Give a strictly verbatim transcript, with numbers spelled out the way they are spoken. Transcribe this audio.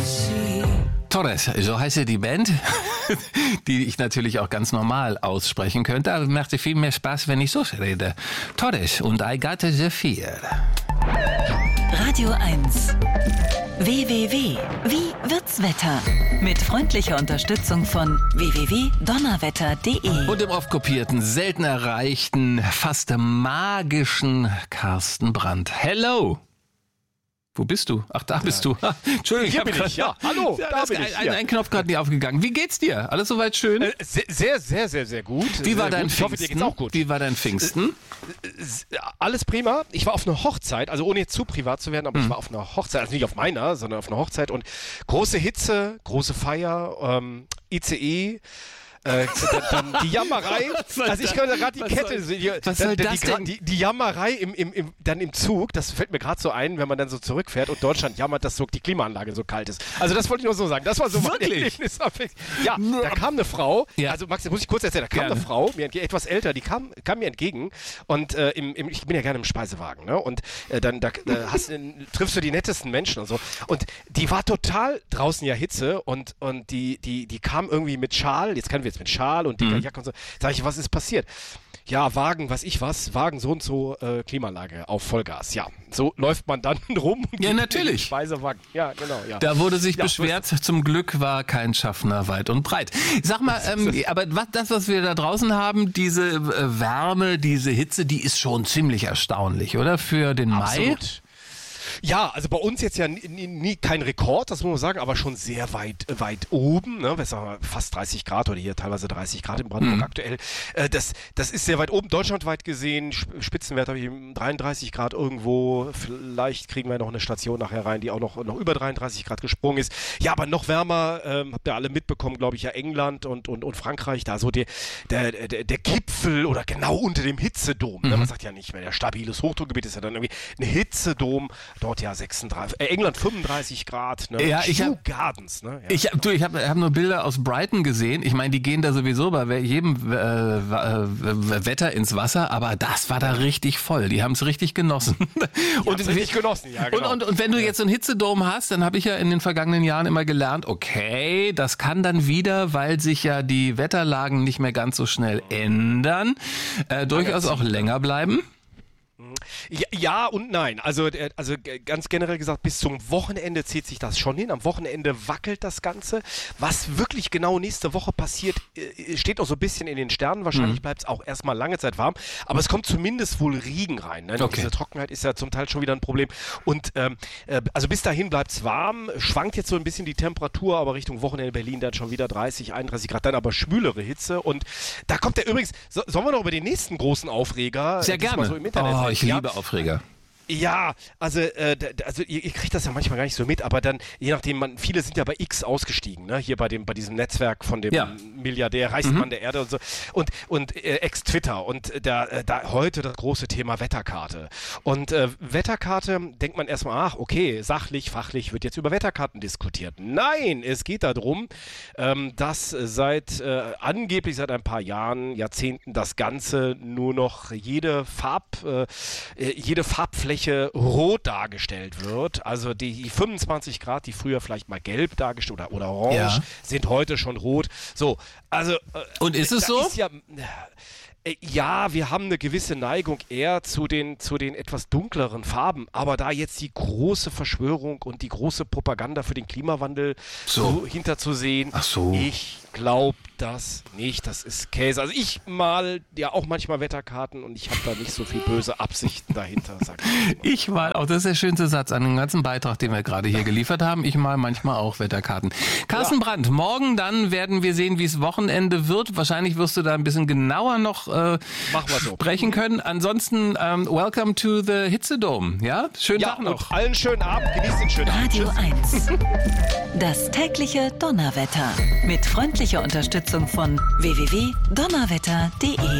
Torres, so heißt ja die Band, die ich natürlich auch ganz normal aussprechen könnte, aber macht viel mehr Spaß, wenn ich so rede. Torres und I got the fear. Radio eins. W W W. Wie wird's Wetter? Mit freundlicher Unterstützung von w w w punkt donnerwetter punkt de. Und dem oft kopierten, selten erreichten, fast magischen Carsten Brandt. Hello! Wo bist du? Ach, da bist du. Entschuldigung, Hier bin grad, ich, ja. Hallo, ja, da ist bin ein, ich. ein, Ja. ein Knopf gerade nicht aufgegangen. Wie geht's dir? Alles soweit schön? Äh, sehr, sehr, sehr, sehr, sehr gut. Wie war sehr dein gut. Ich hoffe, dir Pfingsten? geht's auch gut. Wie war dein Pfingsten? Äh, Alles prima. Ich war auf einer Hochzeit, also ohne jetzt zu privat zu werden, aber Mhm. ich war auf einer Hochzeit, also nicht auf meiner, sondern auf einer Hochzeit und große Hitze, große Feier, ähm, I C E, Äh, dann, dann die Jammerei, also ich könnte gerade die was Kette, soll- die, was dann, soll die, das die, denn? die, die Jammerei im, im, im, dann im Zug, das fällt mir gerade so ein, wenn man dann so zurückfährt und Deutschland jammert, dass so die Klimaanlage so kalt ist. Also das wollte ich nur so sagen, das war so mein Wirklich? Erlebnis. Ja, da kam eine Frau, Ja. also Max, das muss ich kurz erzählen, da kam Gerne. eine Frau, mir entge- etwas älter, die kam, kam mir entgegen und äh, im, im, ich bin ja gerne im Speisewagen, ne? Und äh, dann da, da hast, du- triffst du die nettesten Menschen und so. Und die war total draußen ja Hitze und, und die, die, die kam irgendwie mit Schal, jetzt kennen wir jetzt mit Schal und dicker Jacke und so. Sag ich, was ist passiert? Ja, Wagen, was ich was, Wagen so und so, äh, Klimaanlage auf Vollgas. Ja, so läuft man dann rum. Und Ja, geht natürlich. in den Speisewagen. Ja, genau, ja. Da wurde sich Ja, beschwert, zum Glück war kein Schaffner weit und breit. Sag mal, ähm, aber was, das, was wir da draußen haben, diese äh, Wärme, diese Hitze, die ist schon ziemlich erstaunlich, oder? Für den Mai? Absolut. Ja, also bei uns jetzt ja nie, nie, nie kein Rekord, das muss man sagen, aber schon sehr weit weit oben, ne? Wir sagen fast dreißig Grad oder hier teilweise dreißig Grad in Brandenburg Mhm. aktuell. Äh, das, das ist sehr weit oben, deutschlandweit gesehen. Sp- Spitzenwert habe ich dreiunddreißig Grad irgendwo. Vielleicht kriegen wir noch eine Station nachher rein, die auch noch, noch über dreiunddreißig Grad gesprungen ist. Ja, aber noch wärmer, ähm, habt ihr alle mitbekommen, glaube ich, ja England und, und, und Frankreich, da so der, der, der, der Gipfel oder genau unter dem Hitzedom. Ne? Man sagt ja nicht mehr, der stabiles Hochdruckgebiet ist ja dann irgendwie ein Hitzedom. Dort ja sechsunddreißig, äh, England fünfunddreißig Grad, ne? Ja, ich Kew hab- Gardens, ne? Ja, Ich, hab- du, ich habe hab nur Bilder aus Brighton gesehen. Ich meine, die gehen da sowieso bei jedem äh, äh, Wetter ins Wasser, aber das war da richtig voll. Die haben es richtig genossen. und das richtig genossen, ja, genau. Und, und, und wenn du jetzt so einen Hitzedom hast, dann habe ich ja in den vergangenen Jahren immer gelernt, okay, das kann dann wieder, weil sich ja die Wetterlagen nicht mehr ganz so schnell ändern, äh, durchaus auch länger bleiben. Ja, ja und nein. Also, äh, also g- ganz generell gesagt, bis zum Wochenende zieht sich das schon hin. Am Wochenende wackelt das Ganze. Was wirklich genau nächste Woche passiert, äh, steht auch so ein bisschen in den Sternen. Wahrscheinlich Mhm. bleibt es auch erstmal lange Zeit warm. Aber es kommt zumindest wohl Regen rein. Ne? Okay. Diese Trockenheit ist ja zum Teil schon wieder ein Problem. Und ähm, äh, also bis dahin bleibt es warm. Schwankt jetzt so ein bisschen die Temperatur, aber Richtung Wochenende Berlin dann schon wieder dreißig, einunddreißig Grad. Dann aber schwülere Hitze. Und da kommt ja übrigens, so, sollen wir noch über den nächsten großen Aufreger Sehr äh, diesmal gerne. so im Internet Oh, reden? ich Ja. liebe Aufreger. Ja, also, äh, d- d- also ihr, ihr kriegt das ja manchmal gar nicht so mit, aber dann, je nachdem, man, viele sind ja bei X ausgestiegen, ne? Hier bei dem, bei diesem Netzwerk von dem Ja. Milliardär, reichsten Mann der Erde und so. Und, und äh, Ex-Twitter und da, äh, da heute das große Thema Wetterkarte. Und äh, Wetterkarte denkt man erstmal, ach, okay, sachlich, fachlich wird jetzt über Wetterkarten diskutiert. Nein, es geht darum, ähm, dass seit äh, angeblich seit ein paar Jahren, Jahrzehnten das Ganze nur noch jede Farb, äh, äh, jede Farbfläche rot dargestellt wird. Also die fünfundzwanzig Grad, die früher vielleicht mal gelb dargestellt oder, oder orange, Ja. sind heute schon rot. So, also. Äh, Und ist es da so? Ist ja, äh, ja, wir haben eine gewisse Neigung eher zu den, zu den etwas dunkleren Farben, aber da jetzt die große Verschwörung und die große Propaganda für den Klimawandel So. so hinterzusehen, Ach so. ich glaube das nicht, das ist Käse. Also ich mal ja auch manchmal Wetterkarten und ich habe da nicht so viel böse Absichten dahinter. Sag ich mal. Ich mal, auch das ist der schönste Satz an dem ganzen Beitrag, den wir gerade hier geliefert haben. Ich mal manchmal auch Wetterkarten. Carsten Brandt, morgen dann werden wir sehen, wie es Wochenende wird. Wahrscheinlich wirst du da ein bisschen genauer noch äh, Machen wir so. sprechen können. Ansonsten, ähm, welcome to the Hitzedome. Ja, schönen Ja, Tag noch. und allen schönen Abend, genießt den schönen Abend. Radio Tschüss. eins. Das tägliche Donnerwetter. Mit freundlicher Unterstützung von w w w punkt donnerwetter punkt de.